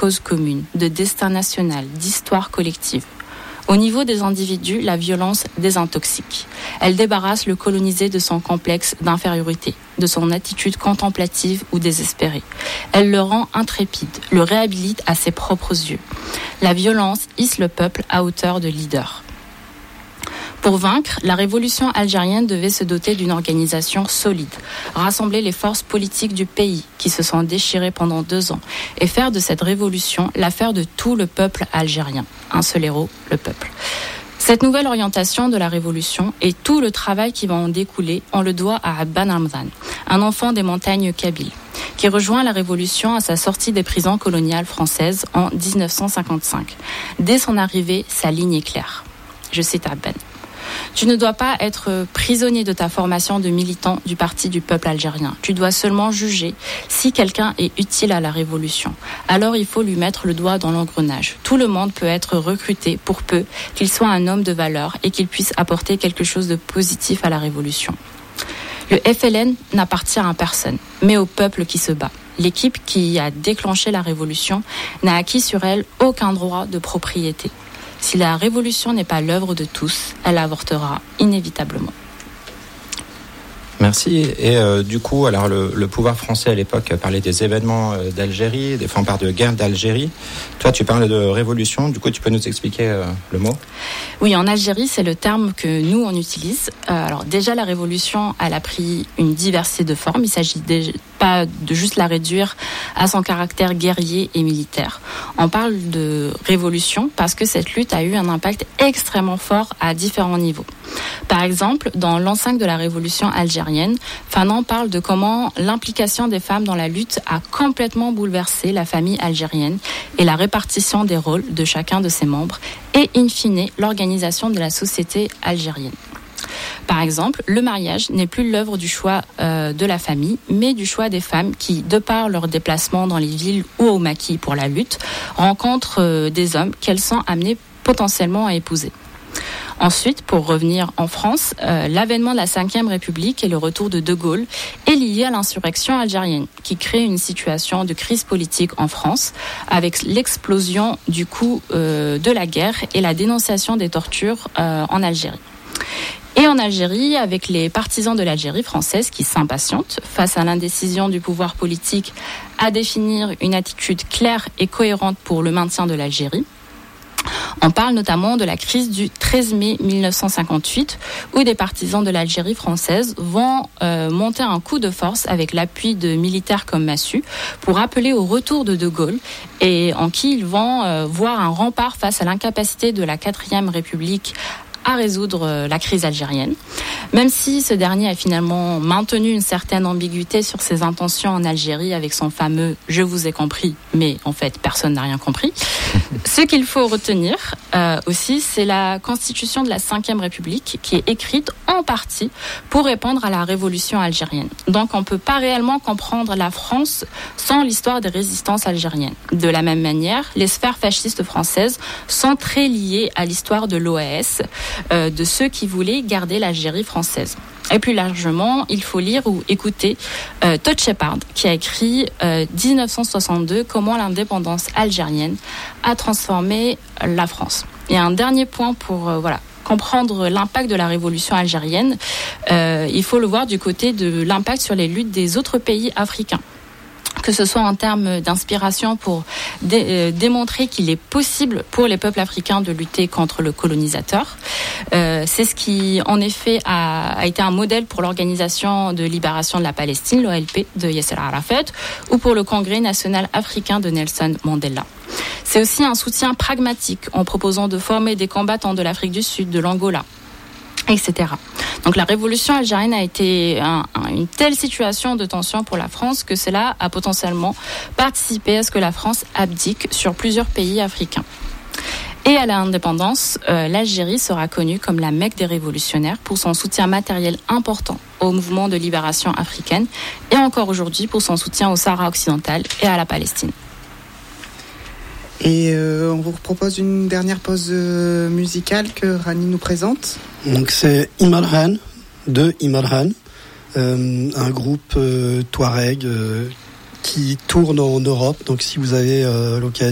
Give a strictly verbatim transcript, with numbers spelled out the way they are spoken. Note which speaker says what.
Speaker 1: cause commune, de destin national, d'histoire collective. Au niveau des individus, la violence désintoxique. Elle débarrasse le colonisé de son complexe d'infériorité, de son attitude contemplative ou désespérée. Elle le rend intrépide, le réhabilite à ses propres yeux. La violence hisse le peuple à hauteur de leader. Pour vaincre, la révolution algérienne devait se doter d'une organisation solide, rassembler les forces politiques du pays qui se sont déchirées pendant deux ans et faire de cette révolution l'affaire de tout le peuple algérien. Un seul héros, le peuple. Cette nouvelle orientation de la révolution et tout le travail qui va en découler, on le doit à Abban Hamdan, un enfant des montagnes kabyles, qui rejoint la révolution à sa sortie des prisons coloniales françaises en dix-neuf cent cinquante-cinq. Dès son arrivée, sa ligne est claire. Je cite Abban. Tu ne dois pas être prisonnier de ta formation de militant du parti du peuple algérien. Tu dois seulement juger si quelqu'un est utile à la révolution. Alors il faut lui mettre le doigt dans l'engrenage. Tout le monde peut être recruté pour peu qu'il soit un homme de valeur et qu'il puisse apporter quelque chose de positif à la révolution. Le F L N n'appartient à personne, mais au peuple qui se bat. L'équipe qui a déclenché la révolution n'a acquis sur elle aucun droit de propriété. Si la révolution n'est pas l'œuvre de tous, elle avortera inévitablement.
Speaker 2: Merci. Et euh, du coup, alors le, le pouvoir français à l'époque parlait des événements euh, d'Algérie, des enfin, on parle de guerre d'Algérie. Toi, tu parles de révolution. Du coup, tu peux nous expliquer euh, le mot ?
Speaker 1: Oui, en Algérie, c'est le terme que nous, on utilise. Euh, alors déjà, la révolution, elle a pris une diversité de formes. Il s'agit déjà pas de juste la réduire à son caractère guerrier et militaire. On parle de révolution parce que cette lutte a eu un impact extrêmement fort à différents niveaux. Par exemple, dans l'enceinte de la révolution algérienne, Fanon parle de comment l'implication des femmes dans la lutte a complètement bouleversé la famille algérienne et la répartition des rôles de chacun de ses membres et, in fine, l'organisation de la société algérienne. Par exemple, le mariage n'est plus l'œuvre du choix euh, de la famille, mais du choix des femmes qui, de par leur déplacement dans les villes ou au maquis pour la lutte, rencontrent euh, des hommes qu'elles sont amenées potentiellement à épouser. Ensuite, pour revenir en France, euh, l'avènement de la cinquième République et le retour de De Gaulle est lié à l'insurrection algérienne, qui crée une situation de crise politique en France, avec l'explosion du coût euh, de la guerre et la dénonciation des tortures euh, en Algérie. Et en Algérie, avec les partisans de l'Algérie française qui s'impatientent face à l'indécision du pouvoir politique à définir une attitude claire et cohérente pour le maintien de l'Algérie. On parle notamment de la crise du treize mai mille neuf cent cinquante-huit, où des partisans de l'Algérie française vont euh, monter un coup de force avec l'appui de militaires comme Massu pour appeler au retour de De Gaulle, et en qui ils vont euh, voir un rempart face à l'incapacité de la quatrième République à résoudre la crise algérienne. Même si ce dernier a finalement maintenu une certaine ambiguïté sur ses intentions en Algérie avec son fameux « je vous ai compris », mais en fait personne n'a rien compris. Ce qu'il faut retenir euh, aussi, c'est la constitution de la cinquième République qui est écrite en partie pour répondre à la révolution algérienne. Donc on ne peut pas réellement comprendre la France sans l'histoire des résistances algériennes. De la même manière, les sphères fascistes françaises sont très liées à l'histoire de l'O A S, euh, de ceux qui voulaient garder l'Algérie française. Et plus largement, il faut lire ou écouter euh, Todd Shepard, qui a écrit euh, dix-neuf cent soixante-deux, comment l'indépendance algérienne a transformé la France. Et un dernier point pour euh, voilà, comprendre l'impact de la révolution algérienne, euh, il faut le voir du côté de l'impact sur les luttes des autres pays africains, que ce soit en termes d'inspiration pour dé- euh, démontrer qu'il est possible pour les peuples africains de lutter contre le colonisateur. Euh, c'est ce qui, en effet, a, a été un modèle pour l'Organisation de libération de la Palestine, l'O L P, de Yasser Arafat, ou pour le Congrès national africain de Nelson Mandela. C'est aussi un soutien pragmatique en proposant de former des combattants de l'Afrique du Sud, de l'Angola, et cetera. Donc la révolution algérienne a été un, un, une telle situation de tension pour la France que cela a potentiellement participé à ce que la France abdique sur plusieurs pays africains. Et à l'indépendance, euh, l'Algérie sera connue comme la Mecque des révolutionnaires pour son soutien matériel important au mouvement de libération africaine et encore aujourd'hui pour son soutien au Sahara occidental et à la Palestine.
Speaker 3: Et euh, on vous propose une dernière pause euh, musicale que Rani nous présente.
Speaker 4: Donc c'est Imarhan, de Imarhan, euh, un groupe euh, touareg euh, qui tourne en Europe. Donc si vous avez euh, l'occasion